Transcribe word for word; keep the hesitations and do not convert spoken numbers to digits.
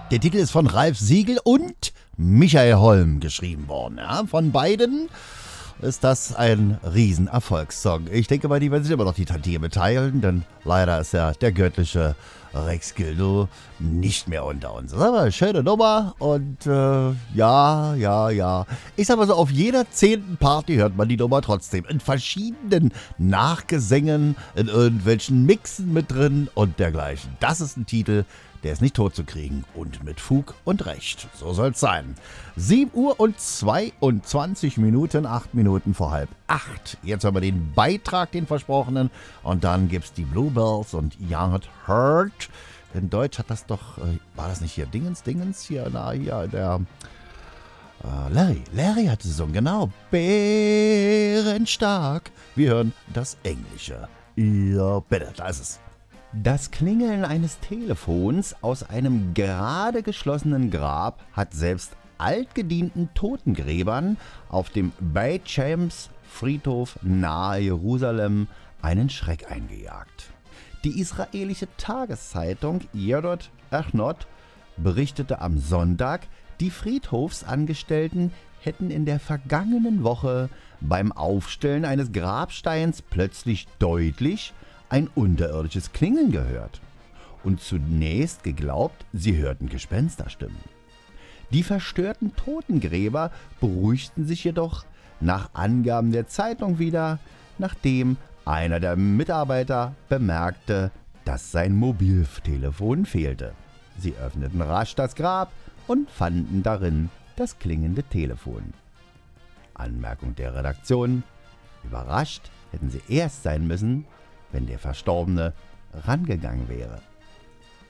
Der Titel ist von Ralf Siegel und Michael Holm geschrieben worden. Ja, von beiden ist das ein Riesenerfolgssong. Ich denke mal, die werden sich immer noch die Tantieme teilen, denn leider ist ja der göttliche Rex Gildo nicht mehr unter uns. Das ist aber eine schöne Nummer und äh, ja, ja, ja. Ich sag mal so, auf jeder zehnten Party hört man die Nummer trotzdem. In verschiedenen Nachgesängen, in irgendwelchen Mixen mit drin und dergleichen. Das ist ein Titel, der ist nicht tot zu kriegen und mit Fug und Recht. So soll's sein. sieben Uhr und zweiundzwanzig Minuten, acht Minuten vor halb acht. Jetzt haben wir den Beitrag, den versprochenen. Und dann gibt's die Bluebells und Young at Heart. In Deutsch hat das doch, äh, war das nicht hier Dingens, Dingens? Hier, na, hier, der, äh, Larry. Larry hat es gesungen, genau. Bärenstark. Wir hören das Englische. Ja, bitte, da ist es. Das Klingeln eines Telefons aus einem gerade geschlossenen Grab hat selbst altgedienten Totengräbern auf dem Beit Shemesh Friedhof nahe Jerusalem einen Schreck eingejagt. Die israelische Tageszeitung Yedot Echnot berichtete am Sonntag, die Friedhofsangestellten hätten in der vergangenen Woche beim Aufstellen eines Grabsteins plötzlich deutlich ein unterirdisches Klingeln gehört und zunächst geglaubt, sie hörten Gespensterstimmen. Die verstörten Totengräber beruhigten sich jedoch nach Angaben der Zeitung wieder, nachdem einer der Mitarbeiter bemerkte, dass sein Mobiltelefon fehlte. Sie öffneten rasch das Grab und fanden darin das klingende Telefon. Anmerkung der Redaktion: Überrascht hätten sie erst sein müssen, wenn der Verstorbene rangegangen wäre.